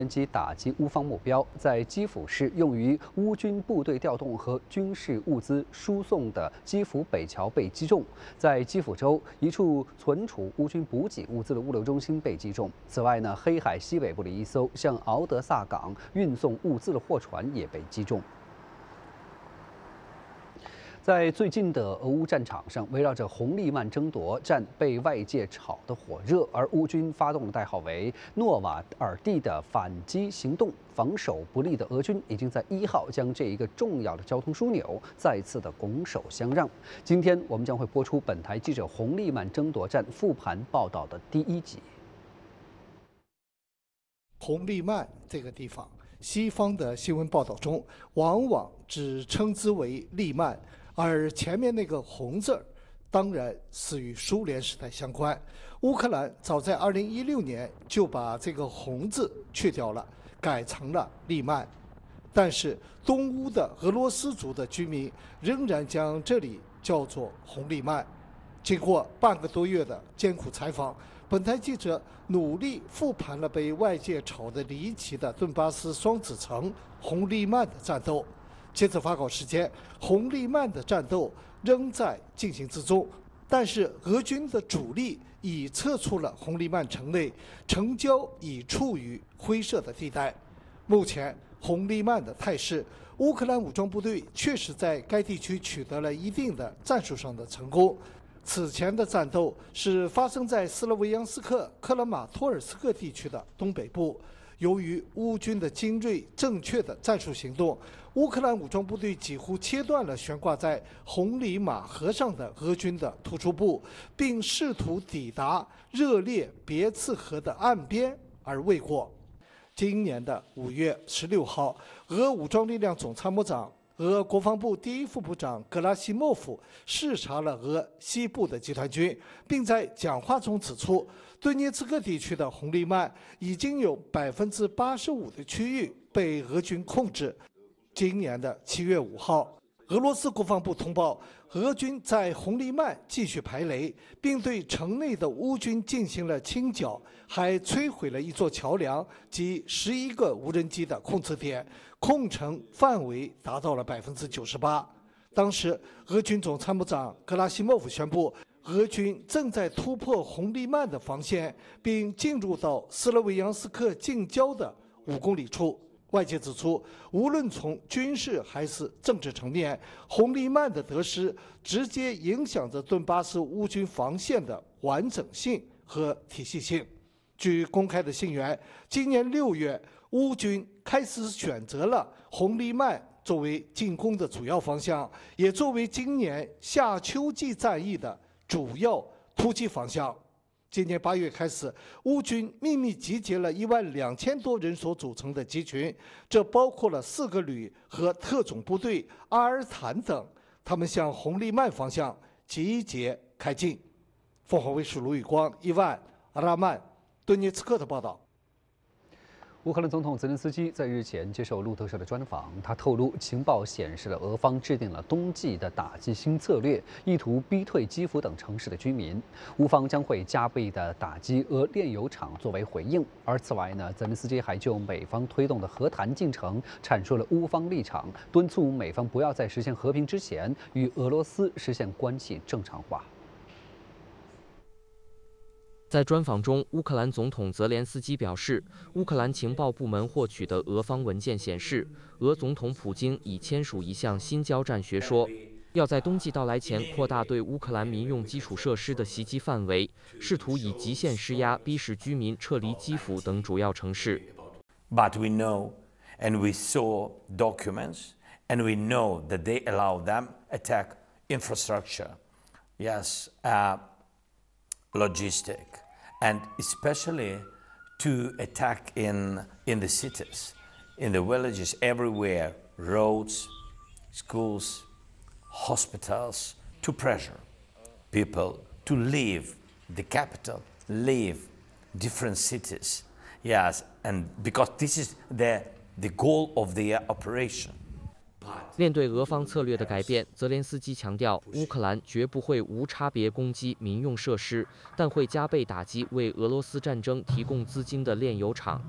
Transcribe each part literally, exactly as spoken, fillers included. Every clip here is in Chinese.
机打击乌方目标，在基辅市用于乌军部队调动和军事物资输送的基辅北桥被击中。在基辅州一处存储乌军补给物资的物流中心被击中。此外呢，黑海西北部的一艘向敖德萨港运送物资的货船也被击中。 在最近的俄乌战场上，围绕着红利曼争夺战被外界炒得火热，而乌军发动了代号为“诺瓦尔蒂”的反击行动。防守不利的俄军已经在一号将这一个重要的交通枢纽再次的拱手相让。今天我们将会播出本台记者红利曼争夺战复盘报道的第一集。 红利曼这个地方，西方的新闻报道中往往只称之为利曼。 而前面那个“红”字儿，当然是与苏联时代相关。乌克兰早在二零一六年就把这个“红”字去掉了，改成了利曼。但是东乌的俄罗斯族的居民仍然将这里叫做红利曼。经过半个多月的艰苦采访，本台记者努力复盘了被外界炒得离奇的顿巴斯双子城红利曼的战斗。 截至发稿时间，红利曼的战斗仍在进行之中，但是俄军的主力已撤出了红利曼城内，城郊已处于灰色的地带。目前，红利曼的态势，乌克兰武装部队确实在该地区取得了一定的战术上的成功。此前的战斗是发生在斯洛维扬斯克、克拉马托尔斯克地区的东北部。 由于乌军的精锐、正确的战术行动，乌克兰武装部队几乎切断了悬挂在红里马河上的俄军的突出部，并试图抵达热烈别茨河的岸边而未果。今年的五月十六号，俄武装力量总参谋长、俄国防部第一副部长格拉西莫夫视察了俄西部的集团军，并在讲话中指出。 顿涅茨克地区的红利曼已经有百分之八十五的区域被俄军控制。今年的七月五号，俄罗斯国防部通报，俄军在红利曼继续排雷，并对城内的乌军进行了清剿，还摧毁了一座桥梁及十一个无人机的控制点，控城范围达到了百分之九十八。当时，俄军总参谋长格拉西莫夫宣布。 俄军正在突破红利曼的防线，并进入到斯洛维扬斯克近郊的五公里处。外界指出，无论从军事还是政治层面，红利曼的得失直接影响着顿巴斯乌军防线的完整性和体系性。据公开的信源，今年六月，乌军开始选择了红利曼作为进攻的主要方向，也作为今年夏秋季战役的。 主要突击方向。今年八月开始，乌军秘密集结了一万两千多人所组成的集群，这包括了四个旅和特种部队阿尔坦等。他们向红利曼方向集结开进。凤凰卫视卢宇光、伊万、阿拉曼、顿涅茨克的报道。 乌克兰总统泽连斯基在日前接受路透社的专访，他透露，情报显示了俄方制定了冬季的打击新策略，意图逼退基辅等城市的居民。乌方将会加倍的打击俄炼油厂作为回应。而此外呢，泽连斯基还就美方推动的和谈进程阐述了乌方立场，敦促美方不要在实现和平之前与俄罗斯实现关系正常化。 在专访中，乌克兰总统泽连斯基表示，乌克兰情报部门获取的俄方文件显示，俄总统普京已签署一项新交战学说，要在冬季到来前扩大对乌克兰民用基础设施的袭击范围，试图以极限施压逼使居民撤离基辅等主要城市。 But we know, and we saw documents, and we know that they allow them attack infrastructure. Yes, uh, logistic. And especially to attack in, in the cities, in the villages, everywhere, roads, schools, hospitals, to pressure people to leave the capital, leave different cities. Yes, and because this is the, the goal of the operation. 面对俄方策略的改变，泽连斯基强调，乌克兰绝不会无差别攻击民用设施，但会加倍打击为俄罗斯战争提供资金的炼油厂。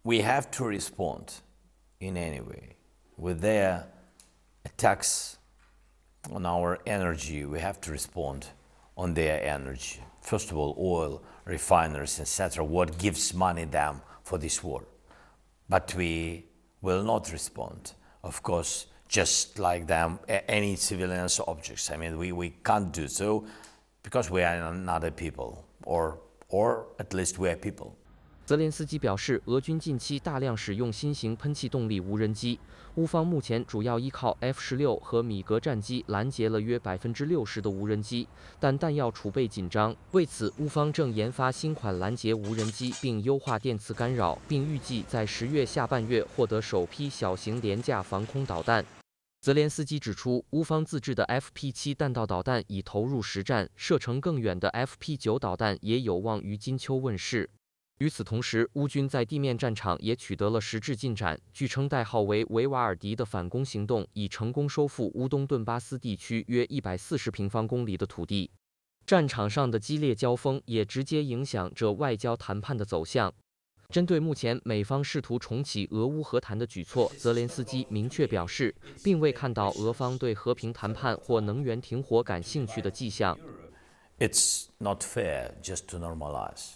we have to respond in any way. With their attacks on our energy, we have to respond on their energy. First of all, oil, refineries, et cetera, what gives money them for this war. But we will not respond, of course, just like them, any civilians objects. I mean, we, we can't do so because we are another people, or, or at least we are people. 泽连斯基表示，俄军近期大量使用新型喷气动力无人机，乌方目前主要依靠 F 十六和米格战机拦截了约百分之六十的无人机，但弹药储备紧张。为此，乌方正研发新款拦截无人机，并优化电磁干扰，并预计在十月下半月获得首批小型廉价防空导弹。泽连斯基指出，乌方自制的 F P 七弹道导弹已投入实战，射程更远的 F P 九导弹也有望于今秋问世。 与此同时，乌军在地面战场也取得了实质进展。据称，代号为维瓦尔迪的反攻行动已成功收复乌东顿巴斯地区约一百四十平方公里的土地。战场上的激烈交锋也直接影响着外交谈判的走向。针对目前美方试图重启俄乌和谈的举措，泽连斯基明确表示，并未看到俄方对和平谈判或能源停火感兴趣的迹象。 It's not fair just to normalize.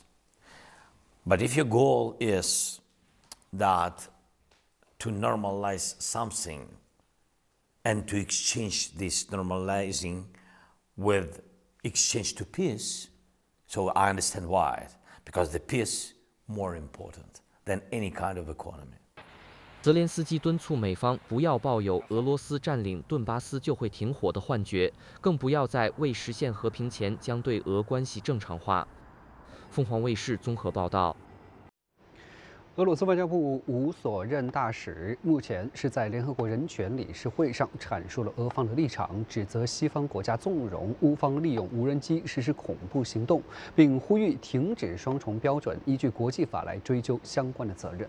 But if your goal is that to normalize something and to exchange this normalizing with exchange to peace, so I understand why. Because the peace more important than any kind of economy. 泽连斯基敦促美方不要抱有俄罗斯占领顿巴斯就会停火的幻觉，更不要在未实现和平前将对俄关系正常化。 凤凰卫视综合报道。 俄罗斯外交部无所任大使目前是在联合国人权理事会上阐述了俄方的立场，指责西方国家纵容乌方利用无人机实施恐怖行动，并呼吁停止双重标准，依据国际法来追究相关的责任。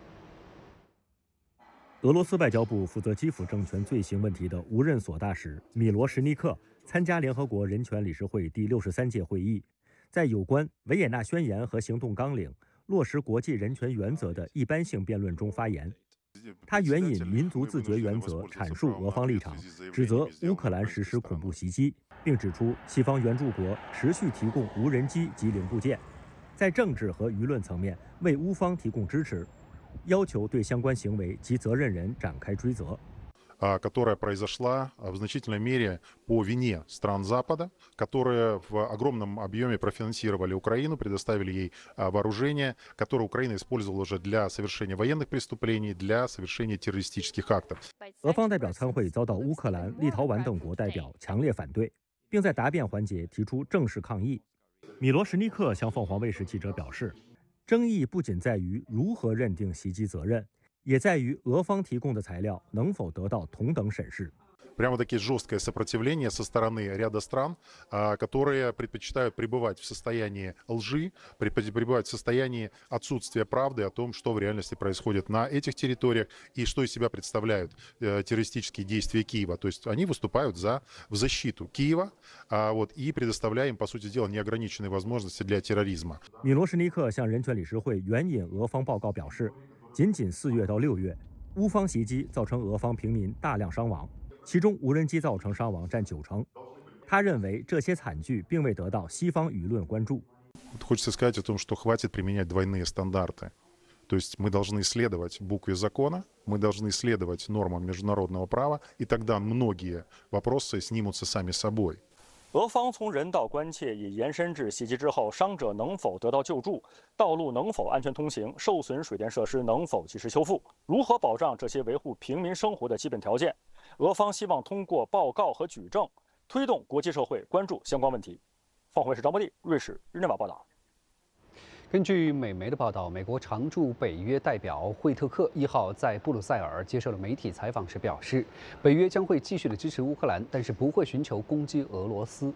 俄罗斯外交部负责基辅政权罪行问题的无任所大使米罗什尼克参加联合国人权理事会第六十三届会议。 在有关维也纳宣言和行动纲领落实国际人权原则的一般性辩论中发言，他援引民族自决原则阐述俄方立场，指责乌克兰实施恐怖袭击，并指出西方援助国持续提供无人机及零部件，在政治和舆论层面为乌方提供支持，要求对相关行为及责任人展开追责。 которая произошла в значительной мере по вине стран Запада, которые в огромном объеме профинансировали Украину, предоставили ей вооружение, которое Украина использовала уже для совершения военных преступлений, для совершения террористических актов. 俄方代表参会遭到乌克兰、立陶宛等国代表强烈反对，并在答辩环节提出正式抗议。米罗什尼克向凤凰卫视记者表示，争议不仅在于如何认定袭击责任。 也在于俄方提供的材料能否得到同等审视。 Прямо-таки жесткое сопротивление со стороны ряда стран, которые предпочитают пребывать в состоянии лжи, пребывать в состоянии отсутствия правды о том, что в реальности происходит на этих территориях и что из себя представляют террористические действия Киева. То есть они выступают за, в защиту Киева вот, и предоставляя им, по сути дела, неограниченные возможности для терроризма. 米罗什尼克向人权理事会援引俄方报告表示，仅仅四月到六月，乌方袭击造成俄方平民大量伤亡。 其中无人机造成伤亡占九成，他认为这些惨剧并未得到西方舆论关注。 Хочется сказать о том, что хватит применять двойные стандарты. То есть мы должны следовать букве закона, мы должны следовать нормам международного права, и тогда многие вопросы снимутся сами собой. 俄方从人道关切也延伸至袭击之后伤者能否得到救助，道路能否安全通行，受损水电设施能否及时修复，如何保障这些维护平民生活的基本条件。 俄方希望通过报告和举证，推动国际社会关注相关问题。凤凰卫视张博地，瑞士日内瓦报道。 根据美媒的报道，美国常驻北约代表惠特克一号在布鲁塞尔接受了媒体采访时表示，北约将会继续的支持乌克兰，但是不会寻求攻击俄罗斯。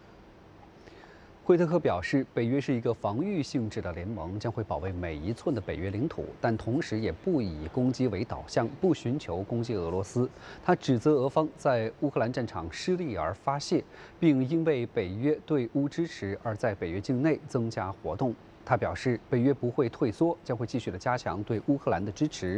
惠特克表示，北约是一个防御性质的联盟，将会保卫每一寸的北约领土，但同时也不以攻击为导向，不寻求攻击俄罗斯。他指责俄方在乌克兰战场失利而发泄，并因为北约对乌支持而在北约境内增加活动。 他表示，北约不会退缩，将会继续的加强对乌克兰的支持。